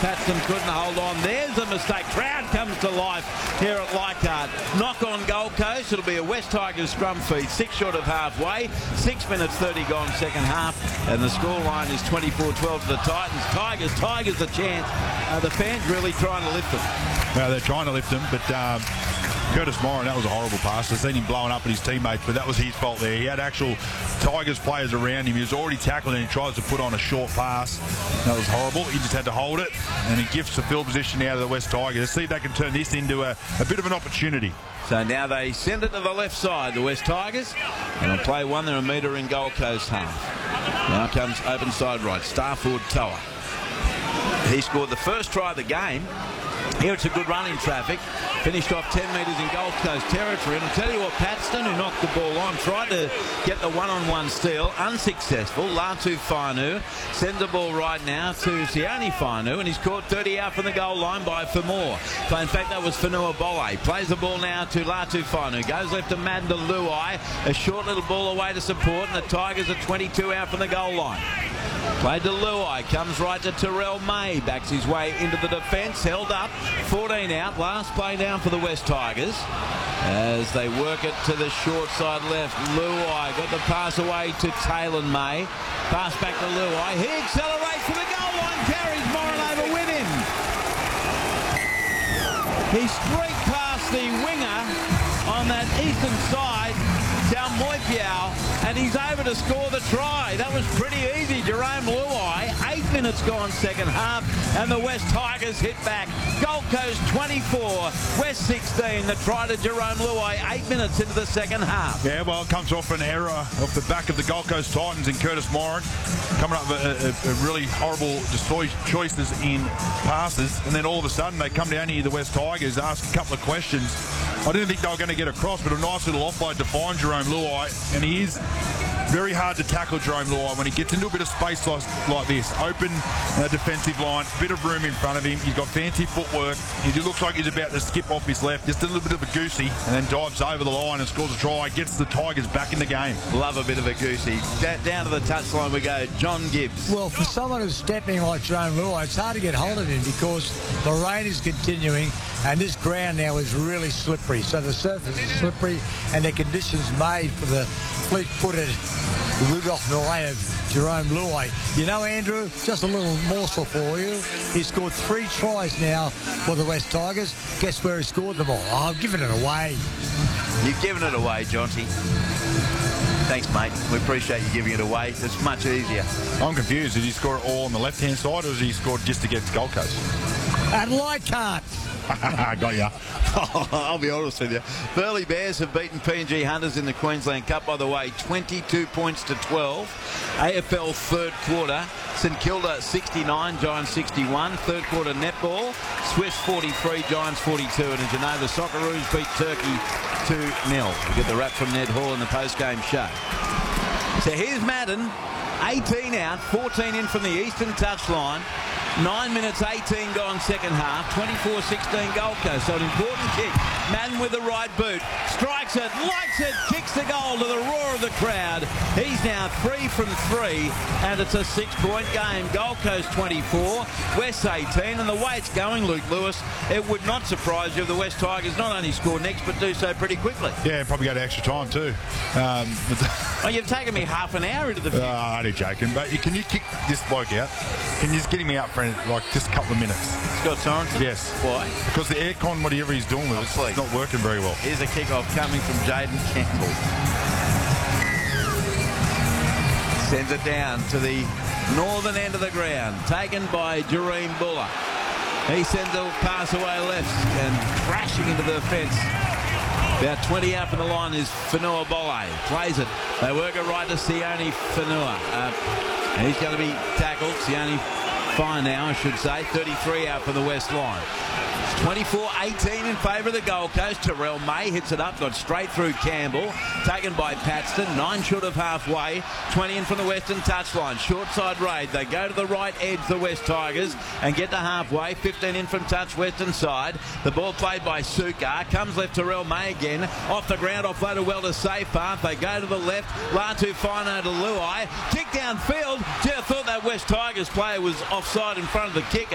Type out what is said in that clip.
Paxton couldn't hold on. There's a mistake. Crowd comes to life here at Leichhardt. Knock on Gold Coast. It'll be a West Tigers scrum feed. 6 short of halfway. 6 minutes 30 gone second half. And the scoreline is 24-12 to the Titans. Tigers a chance. The fans really trying to lift them. Well, they're trying to lift them, but Curtis Moran, that was a horrible pass. I've seen him blowing up at his teammates, but that was his fault there. He had actual Tigers players around him. He was already tackled and he tries to put on a short pass. That was horrible. He just had to hold it, and he gifts the field position out of the West Tigers. Let's see if they can turn this into a bit of an opportunity. So now they send it to the left side, the West Tigers, and on play one, they're a metre in Gold Coast half. Now comes open side right, Starford Toa. He scored the first try of the game. Here it's a good run in traffic. Finished off 10 metres in Gold Coast territory. And I'll tell you what, Paxton, who knocked the ball on, tried to get the one-on-one steal. Unsuccessful. Latu Fainu sends the ball right now to Sione Fainu, and he's caught 30 out from the goal line by Famore. So in fact, that was Fanua Bole. Plays the ball now to Latu Fainu. Goes left to Madden Luai. A short little ball away to support, and the Tigers are 22 out from the goal line. Played to Luai, comes right to Terrell May, backs his way into the defence, held up, 14 out, last play down for the West Tigers as they work it to the short side left. Luai got the pass away to Taylor May, pass back to Luai, he accelerates to the goal line, carries Moran over with him. He streaked past the winger on that eastern side, down Moipiao, and he's over to score the try. That was pretty easy. Jerome Luai, 8 minutes gone second half, and the West Tigers hit back. Gold Coast 24, West 16. The try to Jerome Luai, 8 minutes into the second half. Yeah, well, it comes off an error off the back of the Gold Coast Titans and Curtis Moran, coming up with a really horrible choices in passes, and then all of a sudden they come down here, the West Tigers, ask a couple of questions. I didn't think they were going to get across, but a nice little offload to find Jerome Luai, and he is very hard to tackle, Jerome Luai, when he gets into a bit of space like this. Open defensive line, bit of room in front of him. He's got fancy footwork. He looks like he's about to skip off his left, just a little bit of a goosey, and then dives over the line and scores a try, gets the Tigers back in the game. Love a bit of a goosey. Down to the touchline we go, John Gibbs. Well, for someone who's stepping like Jerome Luai, it's hard to get hold of him because the rain is continuing, and this ground now is really slippery. So the surface is slippery, and the conditions made for the fleet-footed Rudolph Millet of Jerome Luai. You know, Andrew, just a little morsel for you. He scored 3 tries now for the West Tigers. Guess where he scored them all? Oh, I've given it away. You've given it away, Jonty. Thanks, mate. We appreciate you giving it away. It's much easier. I'm confused. Did he score it all on the left-hand side, or did he score just against Gold Coast? At Leichhardt. Got ya. I'll be honest with you. Burleigh Bears have beaten PNG Hunters in the Queensland Cup, by the way, 22 points to 12. AFL third quarter, St Kilda 69, Giants 61. Third quarter netball, Swifts 43, Giants 42. And as you know, the Socceroos beat Turkey 2-0. We get the wrap from Ned Hall in the post-game show. So here's Madden, 18 out, 14 in from the eastern touchline. 9 minutes 18 gone second half, 24-16 Gold Coast. So an important kick. Madden with the right boot, strikes it, likes it, kicks the goal to the roar of the crowd. He's now 3 from 3, and it's a 6-point game. Gold Coast 24, West 18, and the way it's going, Luke Lewis, it would not surprise you if the West Tigers not only score next, but do so pretty quickly. Yeah, probably go to extra time too. Oh, you've taken me half an hour into the future. I'm only joking, but can you kick this bloke out? Can you just get him out for like just a couple of minutes? Scott Sorensen? Yes. Why? Because the aircon, whatever he's doing with it, it's not working very well. Here's a kick-off coming from Jaden Campbell. Sends it down to the northern end of the ground, taken by Jareem Buller. He sends a pass away left and crashing into the fence. About 20 out from the line is Fanua Bole. Plays it. They work it right to Sione Fanua. He's going to be tackled. Sione Fine now, I should say. 33 out for the West line. It's 24-18 in favour of the Gold Coast. Terrell May hits it up, got straight through Campbell. Taken by Paxton, 9 short of halfway. 20 in from the western touchline. Short side raid. They go to the right edge, the West Tigers, and get to halfway. 15 in from touch, western side. The ball played by Sukar. Comes left, Terrell May again. Off the ground, offloaded well to safe path. They go to the left. Latu Fino to Luai. Kick downfield. Gee, I thought that West Tigers player was offside in front of the kicker.